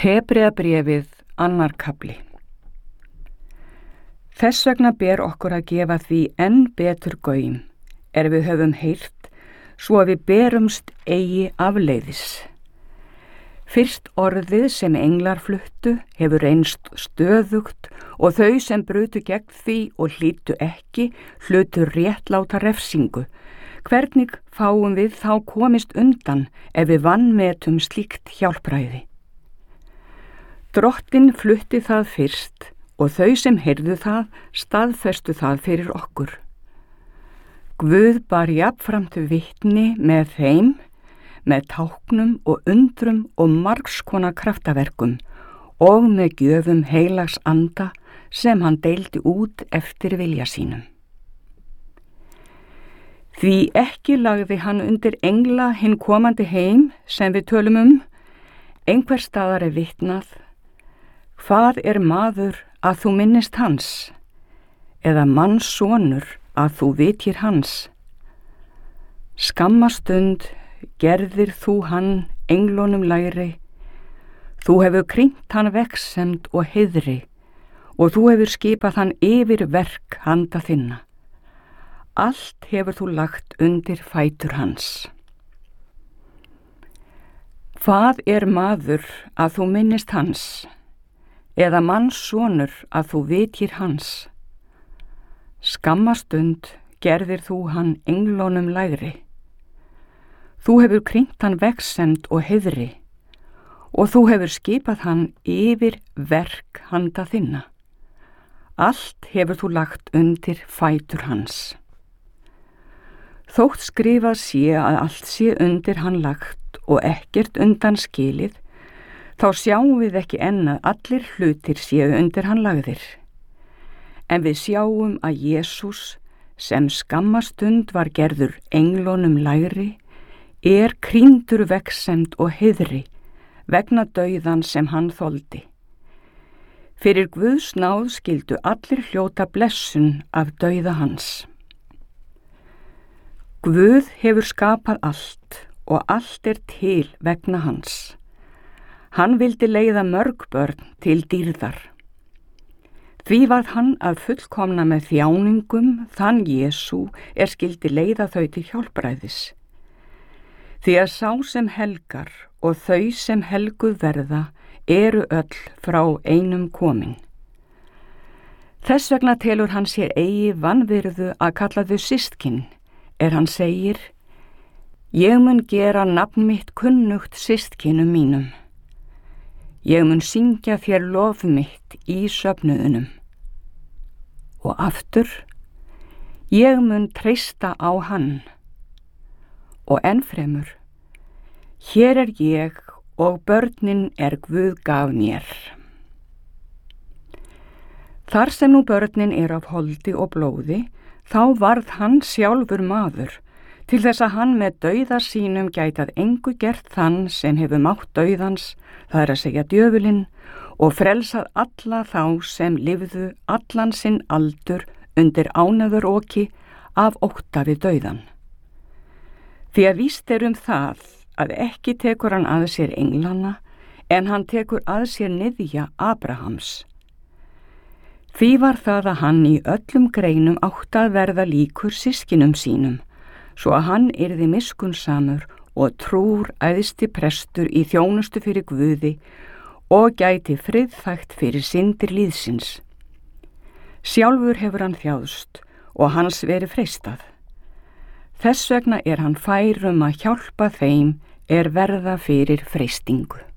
Hebreabréfið 2. kafli. Þess vegna ber okkur að gefa því enn betur gaum, við höfum heyrt, svo að við berumst eigi afleiðis. Fyrst orðið sem englar fluttu hefur reynst stöðugt og þau sem brutu gegn því og hlýddu ekki, hlutu réttláta refsingu. Hvernig fáum við þá komist undan við vanmetum slíkt hjálpræði? Drottinn flutti það fyrst og þau sem heyrðu það staðfestu það fyrir okkur. Guð bar jafnframt vitni með þeim, með táknum og undrum og margs konar kraftaverkum og með gjöfum heilags anda sem hann deildi út eftir vilja sínum. Því ekki lagði hann undir engla hinn komandi heim sem við tölum einhver staðar vitnað, hvað maður að þú minnist hans, eða mannssonur að þú vitir hans. Skamma stund gerðir þú hann englunum lægri, þú hefur krýnt hann vegsemd og heiðri, og þú hefur skipað hann yfir verk handa þinna. Allt hefur þú lagt undir fætur hans. Hvað maður að þú minnist hans, eða mannssonur að þú vitir hans? Skamma stund gerðir þú hann englunum lægri. Þú hefur krýnt hann vegsemd og heiðri, og þú hefur skipað hann yfir verk handa þinna. Allt hefur þú lagt undir fætur hans. Þótt skrifað sé að allt sé undir hann lagt og ekkert undan skilið, þá sjáum við ekki enn að allir hlutir séu undir hann lagðir. En við sjáum að Jesús, sem skamma stund var gerður englunum lægri, krýndur vegsemd og heiðri vegna dauðan sem hann þoldi. Fyrir Guðs náð skyldu allir hljóta blessun af dauða hans. Guð hefur skapað allt og allt til vegna hans. Hann vildi leiða mörg börn til dýrðar. Því varð hann að fullkomna með þjáningum þann Jesú skyldi leiða þau til hjálpræðis. Því að sá sem helgar og þau sem helguð verða öll frá einum komin. Þess vegna telur hann sér eigi vanvirðu að kalla þau systkin, hann segir: Ég mun gera nafn mitt kunnugt systkinum mínum. Ég mun syngja þér lof mitt í söfnuðunum. Og aftur, ég mun treysta á hann. Og ennfremur, hér ég og börnin Guð gaf mér. Þar sem nú börnin af holdi og blóði, þá varð hann sjálfur maður, til þess að hann með dauða sínum gætað engu gert þann sem hefur mátt dauðans, það að segja djöfulinn, og frelsað alla þá sem lifðu allan sinn aldur undir ánæðuroki af ótta við dauðan. Því að víst það að ekki tekur hann að sér englana, en hann tekur að sér niðja Abrahams. Því var það að hann í öllum greinum átti að verða líkur systkinum sínum, svo að hann yrði miskunnsamur og trúr æðsti prestur í þjónustu fyrir Guði og gæti friðfægt fyrir syndir líðsins. Sjálfur hefur hann þjáðst og hans verið freistað. Þess vegna hann fær að hjálpa þeim verða fyrir freistingu.